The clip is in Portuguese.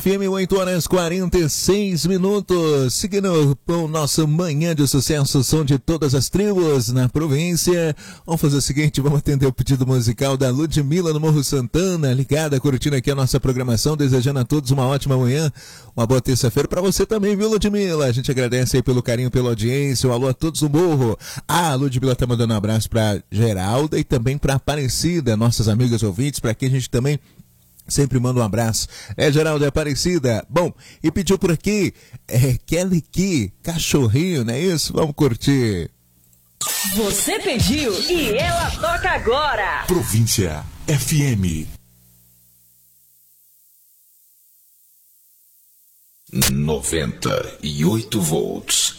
FM 8 horas 46 minutos, seguindo com o nosso Manhã de Sucesso, som de todas as tribos na província. Vamos fazer o seguinte, vamos atender o pedido musical da Ludmilla no Morro Santana, ligada, curtindo aqui a nossa programação, desejando a todos uma ótima manhã, uma boa terça-feira para você também, viu, Ludmilla? A gente agradece aí pelo carinho, pela audiência, um alô a todos do Morro. A Ludmilla tá mandando um abraço para Geralda e também para Aparecida, nossas amigas ouvintes, para quem a gente também sempre manda um abraço. Geraldo, Aparecida. Bom, e pediu por aqui, Kelly Key, cachorrinho, não é isso? Vamos curtir. Você pediu e ela toca agora. Província FM 98 volts.